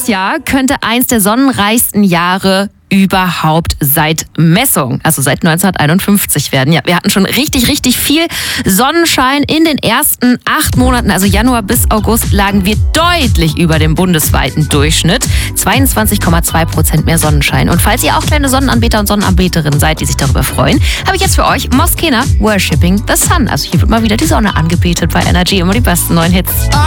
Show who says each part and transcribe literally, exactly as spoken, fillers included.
Speaker 1: Dieses Jahr könnte eins der sonnenreichsten Jahre überhaupt seit Messung, also seit neunzehnhunderteinundfünfzig werden. Ja, wir hatten schon richtig, richtig viel Sonnenschein. In den ersten acht Monaten, also Januar bis August, lagen wir deutlich über dem bundesweiten Durchschnitt. zweiundzwanzig Komma zwei Prozent mehr Sonnenschein. Und falls ihr auch kleine Sonnenanbeter und Sonnenanbeterinnen seid, die sich darüber freuen, habe ich jetzt für euch Moskena Worshipping the Sun. Also hier wird mal wieder die Sonne angebetet bei Energy. Immer die besten neuen Hits.